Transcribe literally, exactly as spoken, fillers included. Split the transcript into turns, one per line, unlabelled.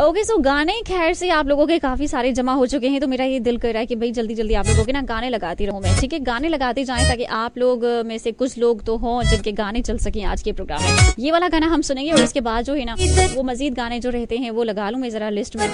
Okay so गाने खैर से आप लोगों के काफी सारे जमा हो चुके हैं, तो मेरा ये दिल कर रहा है कि भाई जल्दी जल्दी आप लोगों के ना गाने लगाती रहूं मैं, ठीक है। गाने लगाते जाएं ताकि आप लोग में से कुछ लोग तो हों जिनके गाने चल सकें आज के प्रोग्राम में। ये वाला गाना हम सुनेंगे और इसके बाद जो है ना वो मजीद गाने जो रहते हैं वो लगा लूं मैं जरा लिस्ट में।